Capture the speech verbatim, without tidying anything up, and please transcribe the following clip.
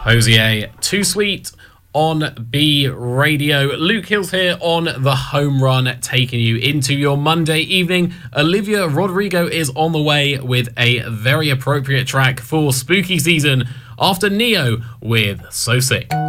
Hosier, Too Sweet on B Radio. Luke Hills here on the home run, taking you into your Monday evening. Olivia Rodrigo is on the way with a very appropriate track for spooky season after Neo with So Sick.